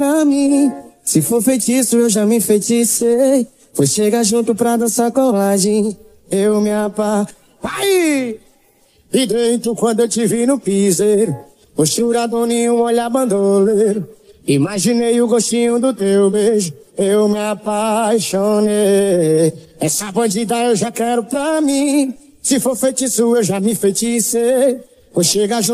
pra mim. Se for feitiço, eu já me enfeiticei. Foi chegar junto pra dançar colagem. Eu me Vai! E deito quando eu te vi no piseiro. Posturador em um olhar bandoleiro. Imaginei o gostinho do teu beijo. Eu me apaixonei. Essa bandida eu já quero pra mim. Se for feitiço, eu já me enfeiticei. Vou chegar junto